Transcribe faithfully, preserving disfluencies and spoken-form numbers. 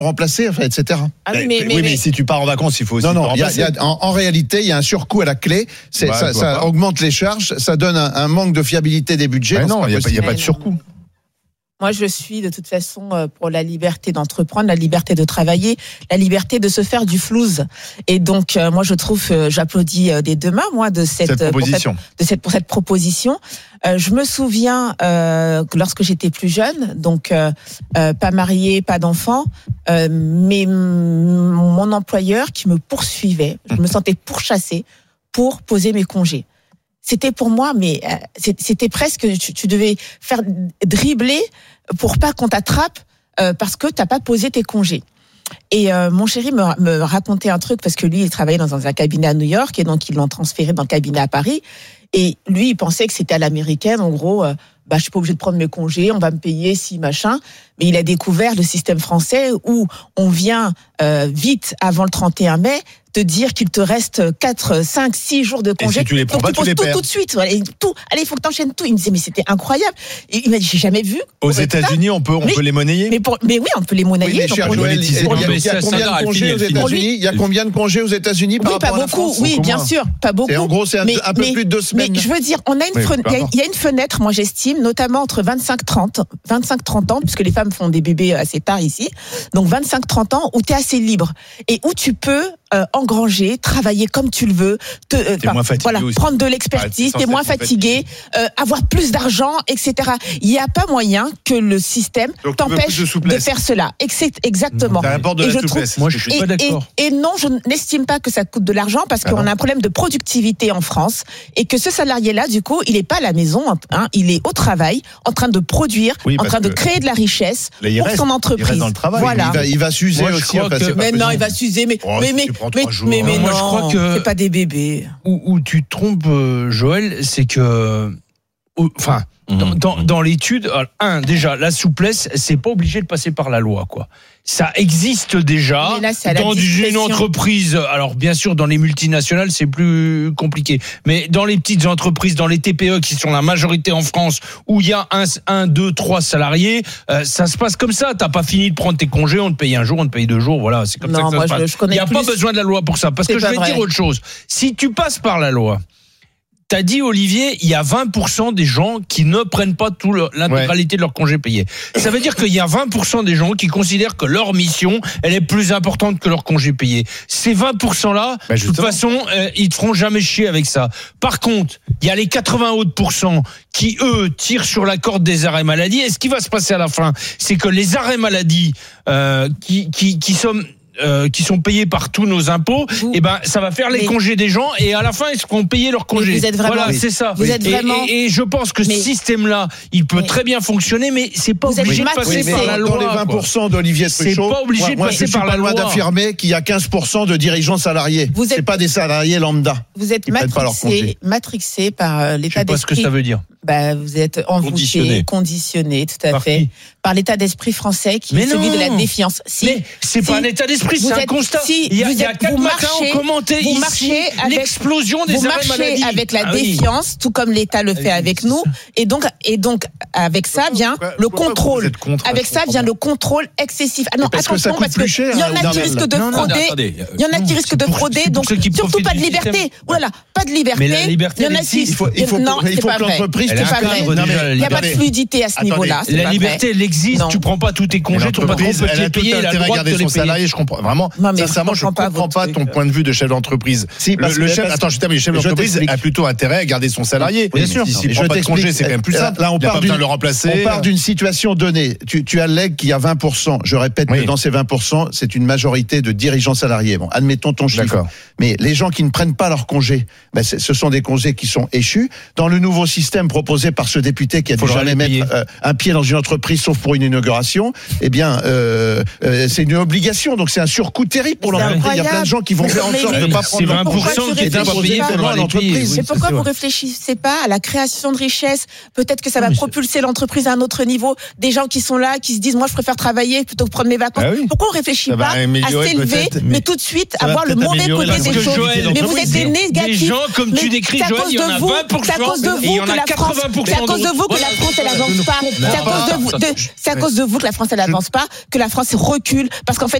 remplacer, enfin, et cetera. Ah oui, mais, mais, oui, mais, mais si tu pars en vacances, il faut aussi. Non, non, te il y a, remplacer. il y a, en, en réalité, il y a un surcoût à la clé. C'est, Bah, ça je vois ça pas. augmente les charges, ça donne un, un manque de fiabilité des budgets. Mais Non, non, c'est il n'y a, pas pas- il y a possible. pas de surcoût. moi, je suis de toute façon euh, pour la liberté d'entreprendre, la liberté de travailler, la liberté de se faire du flouze. Et donc, euh, moi, je trouve, euh, j'applaudis euh, des deux mains, moi, de cette, Cette euh, pour proposition. cette, de cette pour cette proposition. Euh, je me souviens euh, que lorsque j'étais plus jeune, donc euh, euh, pas mariée, pas d'enfant, euh, mais mm, mon employeur qui me poursuivait, je me sentais pourchassée pour poser mes congés. C'était pour moi, mais euh, c'était presque, tu, tu devais faire dribbler pour pas qu'on t'attrape euh, parce que t'as pas posé tes congés. Et euh, mon chéri me, me racontait un truc parce que lui, il travaillait dans un cabinet à New York et donc ils l'ont transféré dans le cabinet à Paris. Et lui, il pensait que c'était à l'américaine, en gros, euh, bah je suis pas obligé de prendre mes congés, on va me payer si machin. Mais il a découvert le système français où on vient euh, vite avant le trente et un mai te dire qu'il te reste quatre, cinq, six jours de congés. Et si tu les prends donc pas, tu tu poses les tout, perds. tout de suite. Voilà, et tout. Allez, il faut que t'enchaînes tout. Il me disait mais c'était incroyable. Et il m'a dit j'ai jamais vu. Aux ça. États-Unis, on peut, on Mais- peut les monnayer. Mais, pour, mais oui, on peut les Oui, monnayer. mais donc cher on- Joël, il y a, Non, il y a- mais il y a ça, combien ça, de elle congés finit, aux elle finit. États-Unis Il y a combien de congés aux États-Unis par Oui, pas rapport à la beaucoup. France? Oui, Beaucoup bien moins. sûr, pas beaucoup. Et en gros, c'est un, Mais- un peu mais- plus de deux semaines. Mais je veux dire, on a une Oui, fenêtre, peu il y a- importe. il y a une fenêtre, moi j'estime, notamment entre vingt-cinq trente, vingt-cinq trente ans, puisque les femmes font des bébés assez tard ici. Donc vingt-cinq trente ans où tu es assez libre et où tu peux euh, engranger, travailler comme tu le veux, te, euh, T'es moins fatigué voilà, aussi. prendre de Ouais, l'expertise, t'es t'es censé moins être moins fatigué, euh, avoir plus d'argent, et cetera. Il n'y a pas moyen que le système Donc, tu veux t'empêche plus de de, souplesse. faire cela. Ex- Exactement. Ça apporte de Et la je trouve- souplesse. Moi, je suis Et, pas d'accord. et- et non, je n'estime pas que ça coûte de l'argent parce qu'on Ah non. a un problème de productivité en France et que ce salarié-là, du coup, il n'est pas à la maison, hein, il est au travail, en train de produire, Oui, en parce train de que- créer de la richesse Là, il pour reste- son il entreprise. reste dans le travail. Voilà. Il va, il va s'user Moi, je aussi. crois enfin, que- c'est pas Mais non, possible. il va s'user, mais, Oh, mais, si mais, tu prends mais, trois jours. mais, mais Moi, non, je crois que- c'est pas des bébés. Où, où tu te trompes, euh, Joël, c'est que, où- enfin, dans, dans, dans l'étude, alors, un, déjà, la souplesse, c'est pas obligé de passer par la loi, quoi. Ça existe déjà Mais là, c'est à la dans une discrétion. entreprise. Alors, bien sûr, dans les multinationales, c'est plus compliqué. Mais dans les petites entreprises, dans les T P E qui sont la majorité en France, où il y a un, un deux, trois salariés, euh, ça se passe comme ça. T'as pas fini de prendre tes congés, on te paye un jour, on te paye deux jours. Voilà, c'est comme Non, ça que ça moi, se je- passe. je connais Il n'y a pas plus. besoin de la loi pour ça. Parce C'est que je pas vais te dire vrai. autre chose. Si tu passes par la loi, t'as dit, Olivier, il y a vingt pour cent des gens qui ne prennent pas tout leur- l'intégralité de leur congé payé. Ça veut dire qu'il y a vingt pour cent des gens qui considèrent que leur mission, elle est plus importante que leur congé payé. Ces vingt pour cent-là, Bah, de toute justement. façon, euh, ils te feront jamais chier avec ça. Par contre, il y a les quatre-vingts autres pourcents qui, eux, tirent sur la corde des arrêts maladie. Et ce qui va se passer à la fin, c'est que les arrêts maladie euh, qui, qui, qui sont... Euh, qui sont payés par tous nos impôts, Vous- et ben ça va faire les Mais- congés des gens et à la fin ils seront payés leurs congés. vous êtes vraiment- Voilà, Oui. c'est ça. Vous êtes Et- vraiment- et, et je pense que Mais- ce système-là, il peut Mais- très bien fonctionner, mais c'est pas Vous êtes obligé de passer matrixé. par la dans loi. les vingt pour cent quoi. d'Olivier C'est Truchot, pas obligé moi, de moi, passer je suis par pas la loin loi. d'affirmer qu'il y a quinze pour cent de dirigeants salariés. Vous êtes- C'est pas des salariés lambda. Vous êtes Ils prennent pas leurs matrixé, congés. matrixé par euh, Je l'état sais pas ce que d'esprit. ça veut dire. Bah, vous êtes envoûté, Conditionné. conditionné, tout à Par fait, qui par l'état d'esprit français qui Mais est celui non. de la défiance. Si, Mais c'est si, pas un état d'esprit, vous c'est un êtes- constat. si, il y a, vous il y a êtes- quatre vous matins, marchez- on commentait vous ici marchez avec- l'explosion des vous arrêts marchez maladie. avec la Ah oui. défiance, tout comme l'État le fait Ah oui, avec c'est nous, ça. et donc, et donc, avec ça vient Pourquoi- le pourquoi vous contrôle. êtes contre, Avec je ça comprends vient pas. le contrôle excessif. Ah non, parce que ça attention, coûte parce que plus cher, il y en hein, a qui Darnel. risquent de Non, non, frauder. attendez. Il y en a qui Non, risquent c'est de pour- frauder, c'est pour donc ceux qui surtout profitent pas de du liberté. système. Voilà, pas de liberté. Mais la liberté, il y en a elle qui. existe. Il faut, il faut, non, il c'est faut pas que vrai. l'entreprise Elle te est fasse- incroyable, Non, mais- déjà, la Il n'y a pas de Attendez. fluidité à ce Attendez. niveau-là. c'est La pas liberté, vrai. elle existe. Non. Tu prends pas tous tes congés, ton patron L'entreprise, peut te elle a les tout payer, il a le intérêt à droit de garder te les son payer. salarié, je comprends. Vraiment, Non, mais sincèrement, je je ne comprends pas comprends votre pas truc. ton point de vue de chef d'entreprise. Si, parce le, le que- chef, parce- attends, je termine, le chef je d'entreprise t'explique. a plutôt intérêt à garder son salarié. Bien sûr. Si, si, Et prend je pas de t'explique. congé, c'est quand même plus Là, simple. là, on il a part pas besoin d'une- de le remplacer. On part d'une situation donnée. Tu, tu allègues qu'il y a vingt pour cent. Je répète Oui. que dans ces vingt pour cent, c'est une majorité de dirigeants salariés. Bon, admettons ton chiffre. D'accord. Mais les gens qui ne prennent pas leurs congés, ben c'est- ce sont des congés qui sont échus. Dans le nouveau système proposé par ce député qui a Faut dû leur jamais les payer. mettre euh, un pied dans une entreprise sauf pour une inauguration, eh bien, euh, euh, c'est une obligation. Donc c'est un surcoût terrible pour Mais c'est l'entreprise. Il y a plein de incroyable. gens qui vont Mais- faire en mais- sorte de mais- ne pas c'est prendre leurs vingt congés pour cent Pourquoi qui tu est pas réfléchis payé, pas faudra à les l'entreprise. payer. Oui, Mais pourquoi c'est vous vrai. réfléchissez pas à la création de richesse? Peut-être que ça va mais c'est- propulser l'entreprise à un autre niveau. Des gens qui sont là, qui se disent, moi, je préfère travailler plutôt que prendre mes vacances. Ah oui. Pourquoi on réfléchit Ça va pas à améliorer s'élever, peut-être, mais, mais tout de suite ça va avoir le peut-être mauvais améliorer côté la des Parce que choses? Joël, Mais vous êtes des des négatifs. gens comme Mais tu décris, c'est à Joël, cause il y en de a vous, vingt pour cent c'est à cause de et il y vous en que a la France quatre-vingts pour cent c'est à cause de vous que la France elle avance pas. C'est à cause de vous, de- c'est à cause de vous que la France elle avance pas, que la France recule, parce qu'en fait